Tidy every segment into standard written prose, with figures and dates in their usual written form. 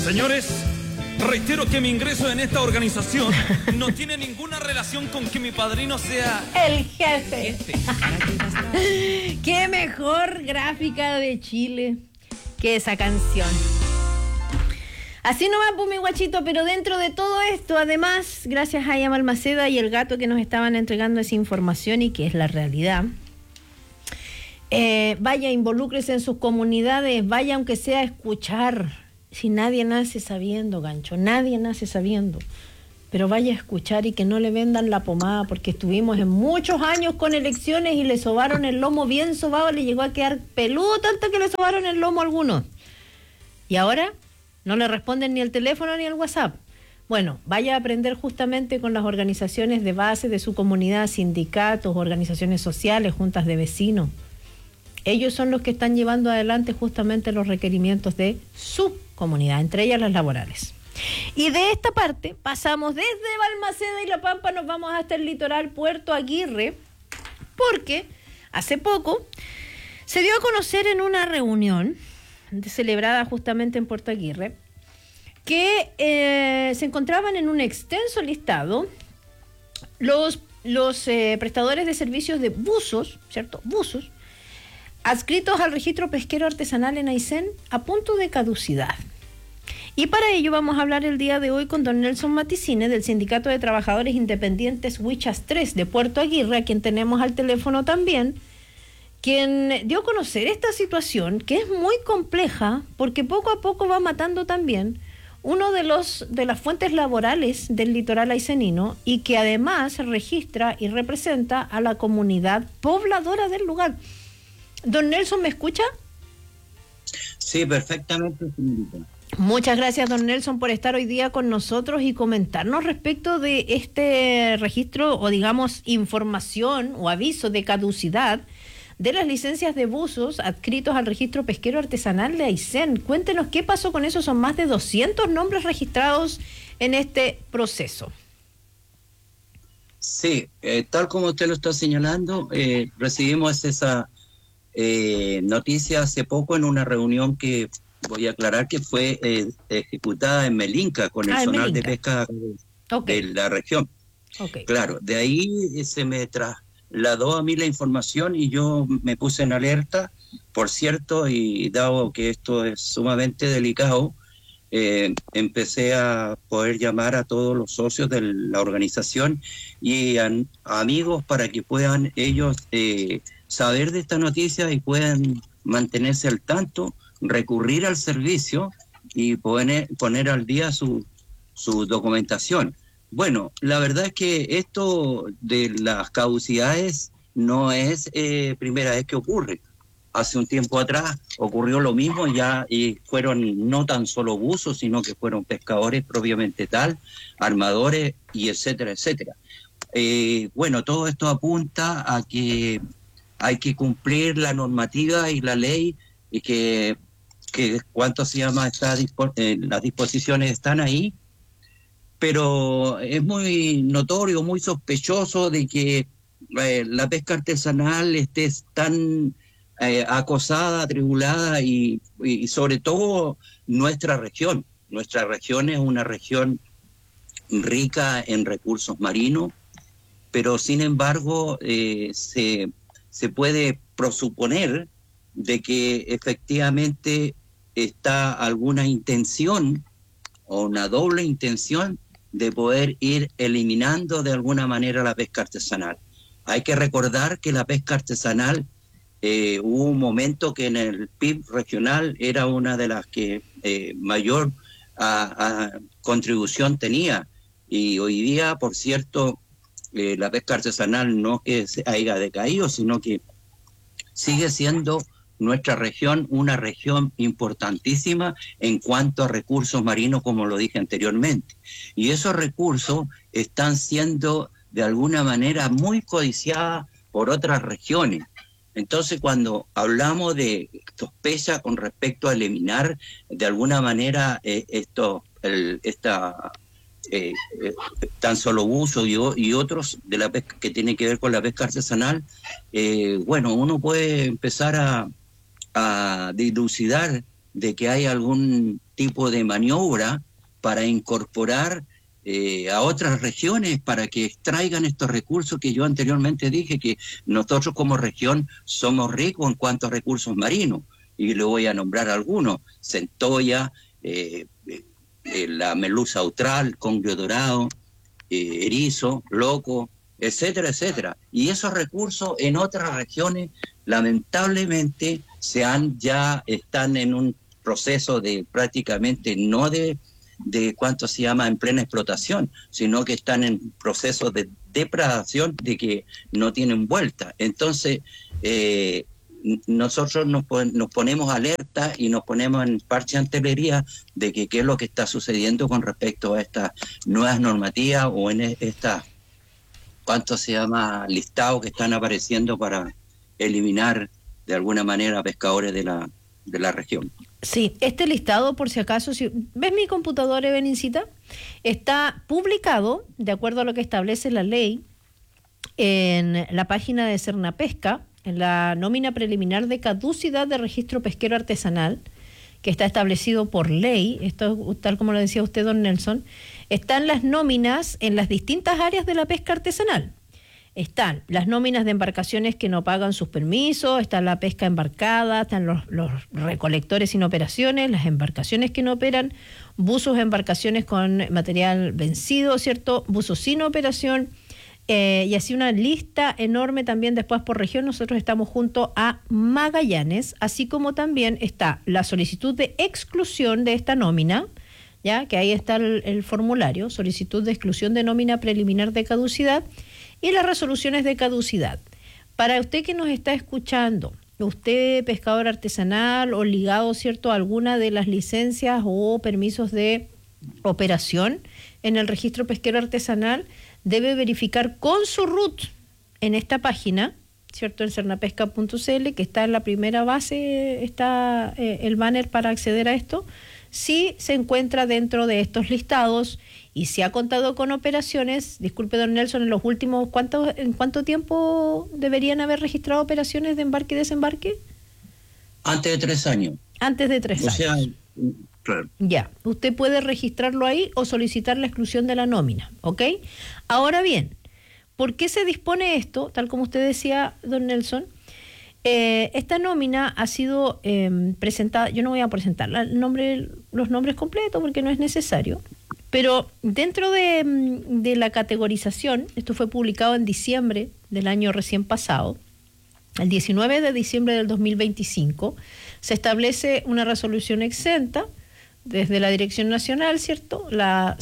Señores, reitero que mi ingreso en esta organización no tiene ninguna relación con que mi padrino sea el jefe. Qué mejor gráfica de Chile que esa canción. Así nomás, pues, mi guachito, pero dentro de todo esto, además, gracias a Yamal Maceda y el gato que nos estaban entregando esa información y que es la realidad, vaya, involúcrese en sus comunidades, vaya aunque sea a escuchar. Si nadie nace sabiendo, Gancho, nadie nace sabiendo, pero vaya a escuchar y que no le vendan la pomada, porque estuvimos en muchos años con elecciones y le sobaron el lomo bien sobado, le llegó a quedar peludo tanto que le sobaron el lomo a algunos. Y ahora no le responden ni el teléfono ni el WhatsApp. Bueno, vaya a aprender justamente con las organizaciones de base de su comunidad, sindicatos, organizaciones sociales, juntas de vecinos. Ellos son los que están llevando adelante justamente los requerimientos de su comunidad, entre ellas las laborales. Y de esta parte pasamos desde Balmaceda y La Pampa, nos vamos hasta el litoral Puerto Aguirre, porque hace poco se dio a conocer en una reunión celebrada justamente en Puerto Aguirre que se encontraban en un extenso listado los prestadores de servicios de buzos, ¿cierto? Buzos adscritos al registro pesquero artesanal en Aysén a punto de caducidad. Y para ello vamos a hablar el día de hoy con don Nelson Maticine del Sindicato de Trabajadores Independientes Huichas 3 de Puerto Aguirre, a quien tenemos al teléfono también, quien dio a conocer esta situación que es muy compleja porque poco a poco va matando también uno de las fuentes laborales del litoral aysenino y que además registra y representa a la comunidad pobladora del lugar. Don Nelson, ¿me escucha? Sí, perfectamente, señorita. Muchas gracias, don Nelson, por estar hoy día con nosotros y comentarnos respecto de este registro o, digamos, información o aviso de caducidad de las licencias de buzos adscritos al registro pesquero artesanal de Aysén. Cuéntenos qué pasó con eso. Son más de 200 nombres registrados en este proceso. Sí, tal como usted lo está señalando, recibimos esa noticia hace poco en una reunión que voy a aclarar que fue ejecutada en Melinca con el zonal de pesca de la región. Okay. Claro, de ahí se me trasladó a mí la información y yo me puse en alerta, por cierto, y dado que esto es sumamente delicado, empecé a poder llamar a todos los socios de la organización y a amigos para que puedan ellos saber de esta noticia y puedan mantenerse al tanto, recurrir al servicio y poner al día su documentación. Bueno, la verdad es que esto de las caducidades no es primera vez que ocurre. Hace un tiempo atrás ocurrió lo mismo ya y fueron no tan solo buzos, sino que fueron pescadores propiamente tal, armadores y etcétera, etcétera. Bueno, todo esto apunta a que hay que cumplir la normativa y la ley y que cuánto se llama las disposiciones están ahí, pero es muy notorio, muy sospechoso de que la pesca artesanal esté tan acosada, atribulada y sobre todo nuestra región. Nuestra región es una región rica en recursos marinos, pero sin embargo se puede presuponer de que efectivamente está alguna intención o una doble intención de poder ir eliminando de alguna manera la pesca artesanal. Hay que recordar que la pesca artesanal hubo un momento que en el PIB regional era una de las que mayor contribución tenía y hoy día, por cierto, la pesca artesanal no que se haya decaído, sino que sigue siendo nuestra región una región importantísima en cuanto a recursos marinos, como lo dije anteriormente. Y esos recursos están siendo de alguna manera muy codiciados por otras regiones. Entonces, cuando hablamos de sospecha con respecto a eliminar de alguna manera tan solo buzo y otros de la pesca que tiene que ver con la pesca artesanal, bueno, uno puede empezar a dilucidar de que hay algún tipo de maniobra para incorporar a otras regiones para que extraigan estos recursos que yo anteriormente dije que nosotros como región somos ricos en cuanto a recursos marinos, y le voy a nombrar algunos: centolla, la merluza austral, congrio dorado, erizo, loco, etcétera, etcétera. Y esos recursos en otras regiones lamentablemente están en un proceso de prácticamente no de cuánto se llama en plena explotación, sino que están en proceso de depredación, de que no tienen vuelta. Entonces, nosotros nos ponemos alerta y nos ponemos en parche antelería de que qué es lo que está sucediendo con respecto a estas nuevas normativas o en estas, cuánto se llama, listados que están apareciendo para eliminar de alguna manera a pescadores de la región. Sí, este listado, por si acaso, si ves mi computadora, Evenincita, está publicado, de acuerdo a lo que establece la ley, en la página de Cernapesca, en la nómina preliminar de caducidad de registro pesquero artesanal, que está establecido por ley. Esto, tal como lo decía usted, don Nelson, están las nóminas en las distintas áreas de la pesca artesanal. Están las nóminas de embarcaciones que no pagan sus permisos, está la pesca embarcada, están los recolectores sin operaciones, las embarcaciones que no operan, buzos, embarcaciones con material vencido, ¿cierto? Buzos sin operación, y así una lista enorme también después por región. Nosotros estamos junto a Magallanes, así como también está la solicitud de exclusión de esta nómina, ya que ahí está el formulario, solicitud de exclusión de nómina preliminar de caducidad, y las resoluciones de caducidad. Para usted que nos está escuchando, usted pescador artesanal o ligado, ¿cierto?, a alguna de las licencias o permisos de operación en el registro pesquero artesanal, debe verificar con su RUT en esta página, ¿cierto?, en cernapesca.cl, que está en la primera base, está el banner para acceder a esto, si se encuentra dentro de estos listados y si ha contado con operaciones. Disculpe, don Nelson, en los últimos, ¿en cuánto tiempo deberían haber registrado operaciones de embarque y desembarque? Antes de 3 años. Antes de 3 años. O sea, claro. Ya, usted puede registrarlo ahí o solicitar la exclusión de la nómina, ¿ok? Ahora bien, ¿por qué se dispone esto? Tal como usted decía, don Nelson, esta nómina ha sido presentada. Yo no voy a presentar los nombres completos porque no es necesario, pero dentro de la categorización, esto fue publicado en diciembre del año recién pasado, el 19 de diciembre del 2025, se establece una resolución exenta desde la Dirección Nacional, ¿cierto?, la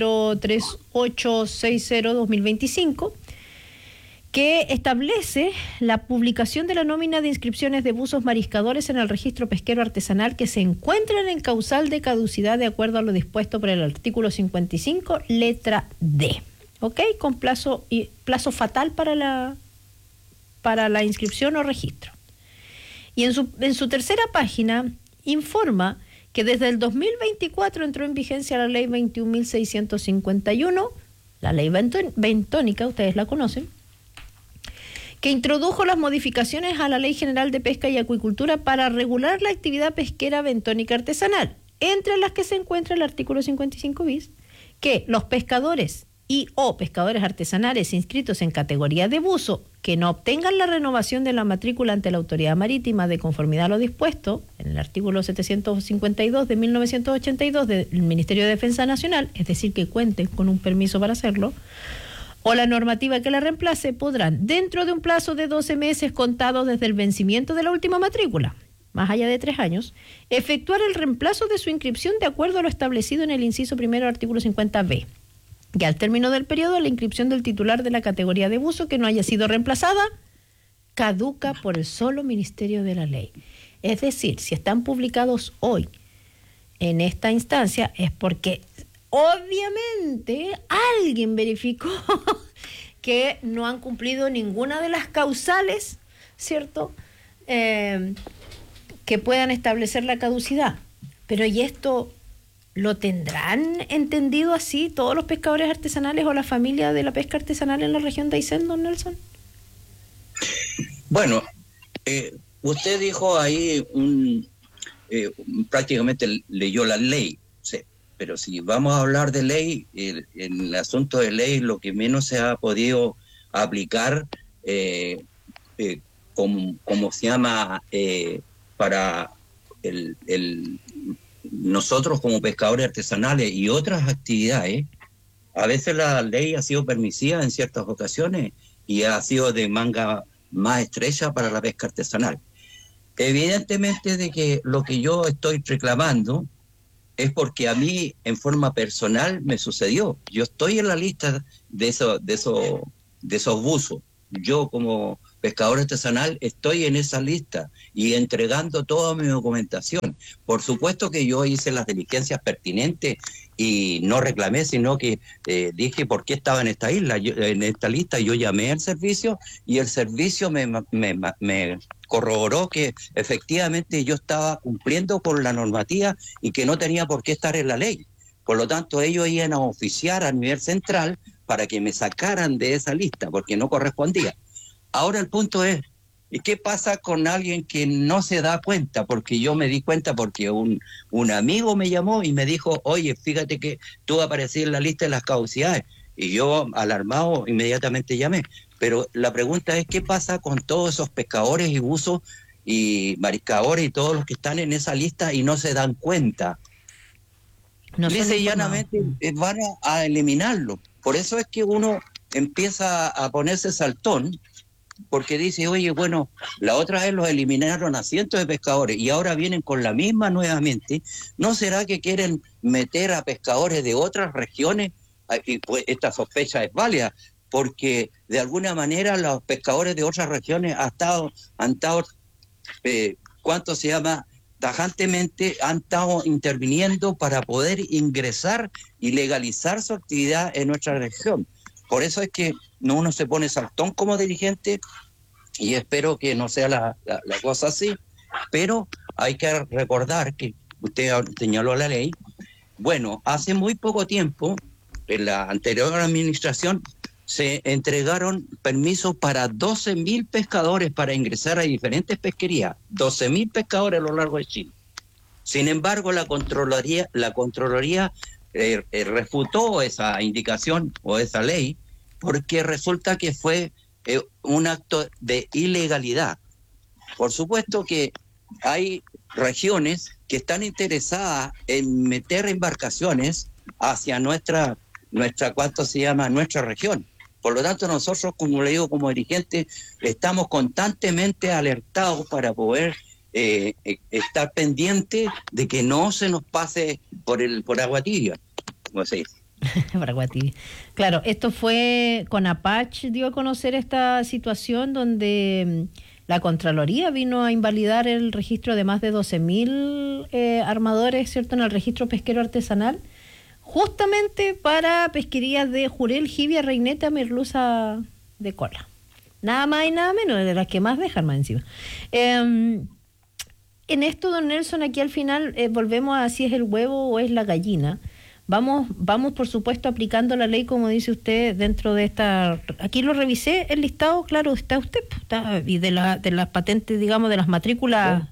03860-2025, que establece la publicación de la nómina de inscripciones de buzos mariscadores en el registro pesquero artesanal que se encuentran en causal de caducidad de acuerdo a lo dispuesto por el artículo 55, letra D. ¿Ok? Con plazo fatal para la inscripción o registro. Y en su tercera página informa que desde el 2024 entró en vigencia la ley 21.651, la ley bentónica, ustedes la conocen, que introdujo las modificaciones a la Ley General de Pesca y Acuicultura para regular la actividad pesquera bentónica artesanal, entre las que se encuentra el artículo 55 bis, que los pescadores y o pescadores artesanales inscritos en categoría de buzo que no obtengan la renovación de la matrícula ante la autoridad marítima de conformidad a lo dispuesto en el artículo 752 de 1982 del Ministerio de Defensa Nacional, es decir, que cuenten con un permiso para hacerlo, o la normativa que la reemplace, podrán, dentro de un plazo de 12 meses contados desde el vencimiento de la última matrícula, más allá de 3 años, efectuar el reemplazo de su inscripción de acuerdo a lo establecido en el inciso primero del artículo 50b. Y al término del periodo, la inscripción del titular de la categoría de buzo que no haya sido reemplazada caduca por el solo Ministerio de la Ley. Es decir, si están publicados hoy en esta instancia es porque obviamente alguien verificó que no han cumplido ninguna de las causales, ¿cierto?, que puedan establecer la caducidad. Pero ¿y esto lo tendrán entendido así todos los pescadores artesanales o la familia de la pesca artesanal en la región de Aysén, don Nelson? Bueno, usted dijo ahí prácticamente leyó la ley. Sí. Pero si vamos a hablar de ley, en el asunto de ley, lo que menos se ha podido aplicar, como se llama, para nosotros como pescadores artesanales y otras actividades, a veces la ley ha sido permisiva en ciertas ocasiones y ha sido de manga más estrecha para la pesca artesanal. Evidentemente de que lo que yo estoy reclamando es porque a mí en forma personal me sucedió. Yo estoy en la lista de esos buzos. Yo como pescador artesanal estoy en esa lista y entregando toda mi documentación. Por supuesto que yo hice las diligencias pertinentes y no reclamé, sino que dije por qué estaba en esta isla, en esta lista. Yo llamé al servicio y el servicio me corroboró que efectivamente yo estaba cumpliendo con la normativa y que no tenía por qué estar en la ley. Por lo tanto, ellos iban a oficiar a nivel central para que me sacaran de esa lista, porque no correspondía. Ahora el punto es, ¿y qué pasa con alguien que no se da cuenta? Porque yo me di cuenta porque un amigo me llamó y me dijo, oye, fíjate que tú aparecías en la lista de las caducidades. Y yo, alarmado, inmediatamente llamé. Pero la pregunta es, ¿qué pasa con todos esos pescadores y buzos y mariscadores y todos los que están en esa lista y no se dan cuenta? Lisa y llanamente van a eliminarlo. Por eso es que uno empieza a ponerse saltón, porque dice, oye, bueno, la otra vez los eliminaron a cientos de pescadores y ahora vienen con la misma nuevamente. ¿No será que quieren meter a pescadores de otras regiones? Y pues esta sospecha es válida, porque de alguna manera los pescadores de otras regiones han estado tajantemente han estado interviniendo para poder ingresar y legalizar su actividad en nuestra región. Por eso es que uno se pone saltón como dirigente y espero que no sea la cosa así, pero hay que recordar que usted señaló la ley. Bueno, hace muy poco tiempo, en la anterior administración, se entregaron permisos para 12.000 pescadores para ingresar a diferentes pesquerías, 12.000 pescadores a lo largo de Chile. Sin embargo, la Contraloría refutó esa indicación o esa ley porque resulta que fue un acto de ilegalidad. Por supuesto que hay regiones que están interesadas en meter embarcaciones hacia nuestra región. Por lo tanto, nosotros, como le digo, como dirigentes, estamos constantemente alertados para poder estar pendientes de que no se nos pase por agua tibia, como se dice. Por agua tibia. Claro, esto fue con Apache, dio a conocer esta situación donde la Contraloría vino a invalidar el registro de más de 12.000 armadores, ¿cierto?, en el registro pesquero artesanal, justamente para pesquerías de jurel, jibia, reineta, merluza de cola. Nada más y nada menos, de las que más dejan más encima. En esto, don Nelson, aquí al final volvemos a si es el huevo o es la gallina. Vamos por supuesto aplicando la ley, como dice usted, dentro de esta... Aquí lo revisé, el listado, claro, está usted, y de las patentes, digamos, de las matrículas...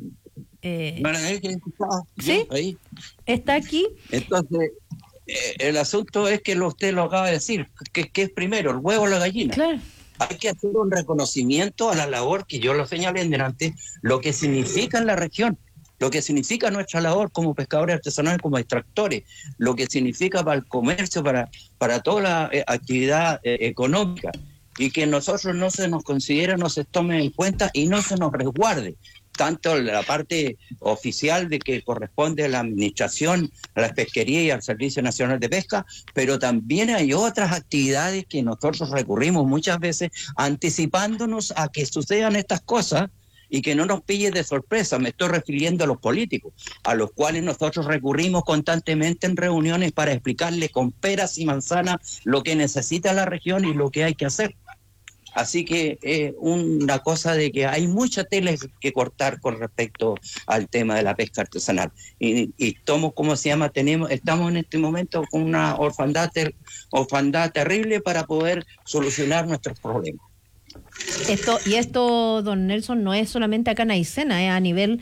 ¿sí? Ahí. Está aquí. Entonces... el asunto es que usted lo acaba de decir, que es primero, el huevo o la gallina. Claro. Hay que hacer un reconocimiento a la labor que yo lo señalé delante, lo que significa en la región, lo que significa nuestra labor como pescadores artesanales, como extractores, lo que significa para el comercio, para toda la actividad económica, y que nosotros no se nos considere, no se tome en cuenta y no se nos resguarde. Tanto la parte oficial de que corresponde a la administración, a la pesquería y al Servicio Nacional de Pesca, pero también hay otras actividades que nosotros recurrimos muchas veces anticipándonos a que sucedan estas cosas y que no nos pille de sorpresa. Me estoy refiriendo a los políticos, a los cuales nosotros recurrimos constantemente en reuniones para explicarles con peras y manzanas lo que necesita la región y lo que hay que hacer. Así que una cosa de que hay mucha tela que cortar con respecto al tema de la pesca artesanal. Y estamos, ¿cómo se llama? Estamos en este momento con una orfandad terrible para poder solucionar nuestros problemas. Esto, don Nelson, no es solamente acá en Aysén, es a nivel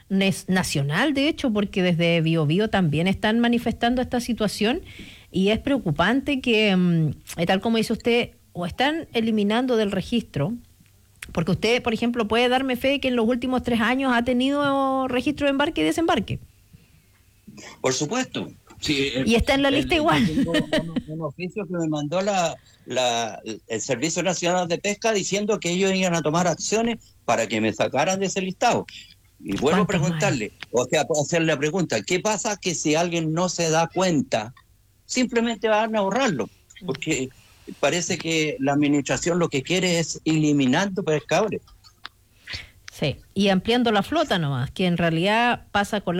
nacional, de hecho, porque desde Biobío también están manifestando esta situación y es preocupante que, tal como dice usted, o están eliminando del registro, porque usted, por ejemplo, puede darme fe de que en los últimos 3 años ha tenido registro de embarque y desembarque. Por supuesto. Sí, y está en la lista igual. Tengo un oficio que me mandó el Servicio Nacional de Pesca diciendo que ellos iban a tomar acciones para que me sacaran de ese listado. Y vuelvo a preguntarle, o sea, hacerle la pregunta, ¿qué pasa que si alguien no se da cuenta, simplemente van a ahorrarlo? Porque parece que la administración lo que quiere es eliminando pescadores. Sí, y ampliando la flota nomás, que en realidad pasa con